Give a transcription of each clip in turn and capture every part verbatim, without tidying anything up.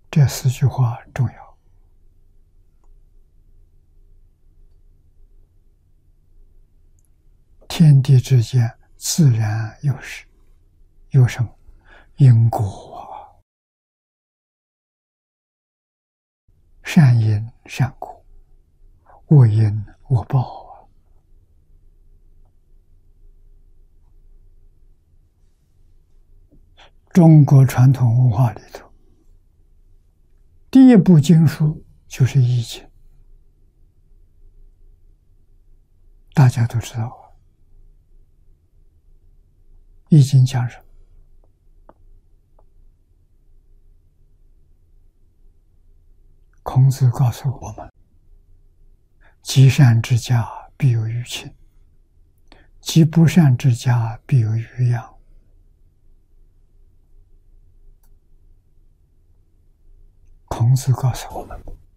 这四句话重要。天地之间自然有事，有什么？因果啊，善因善果，恶因恶报啊。中国传统文化里头，第一部经书就是《易经》，大家都知道啊。《易经》讲什么？孔子告诉我们：积善之家，必有余庆；积不善之家，必有余殃。孔子告诉我们，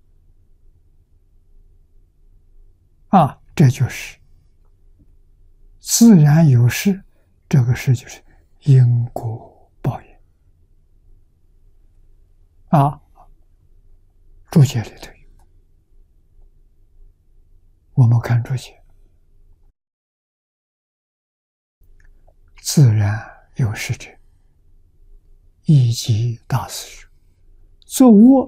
啊，这就是自然有事，这个事就是因果报应。啊，注解里头有，我们看注解，自然有事者，以及大事者，作恶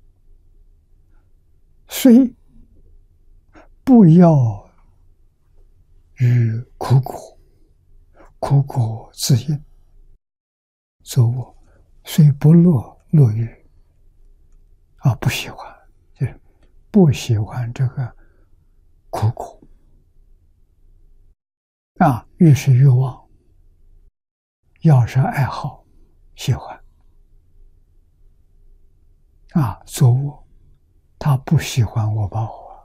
虽不要于苦果，苦果自因；作恶虽不乐，乐于啊，不喜欢，就是不喜欢这个苦果啊，欲是欲望，要是爱好，喜欢啊，作恶，他不喜欢恶报啊，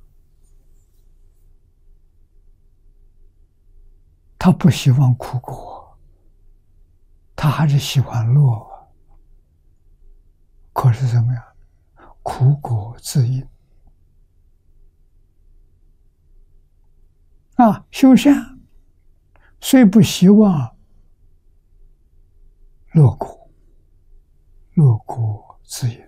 他不喜欢苦果，他还是喜欢乐啊。可是怎么样？苦果自因啊，修善虽不希望乐果，乐果自因。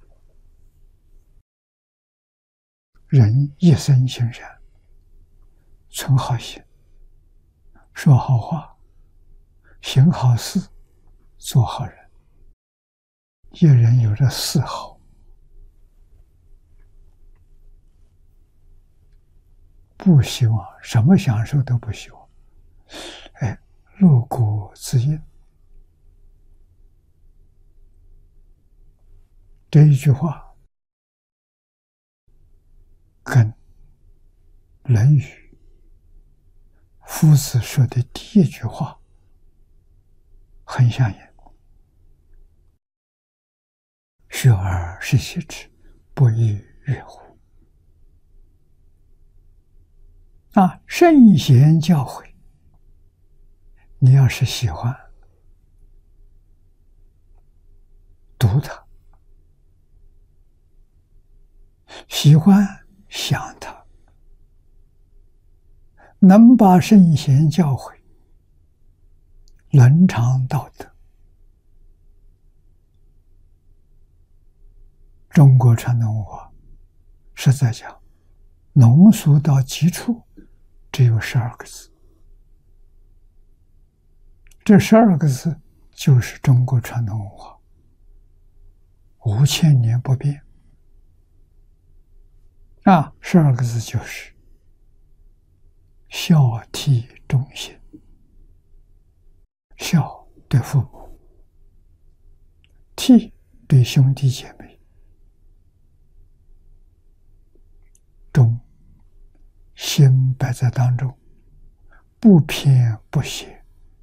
人一生行善，存好心，说好话，行好事，做好人。一人有着四好，不希望什么享受都不希望，哎，乐果自因。这一句话跟《论语》夫子说的第一句话很相应。学而时习之，不亦说乎？啊，圣贤教诲，你要是喜欢读它，喜欢想它，能把圣贤教诲伦常道德，中国传统文化实在讲浓缩到极处，只有十二个字。这十二个字就是中国传统文化，五千年不变。啊，十二个字就是孝悌忠信。孝对父母，悌对兄弟姐妹，忠心摆在当中，不偏不邪，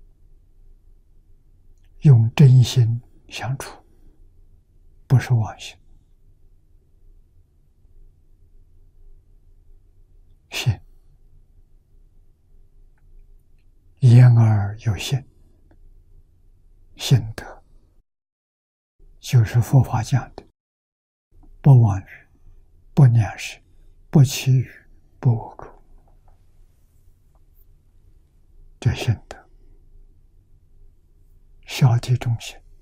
用真心相处，不是妄心。信，言而有信，信德就是佛法讲的不妄语，不两舌，不绮语，不恶口。这信德，孝悌忠信。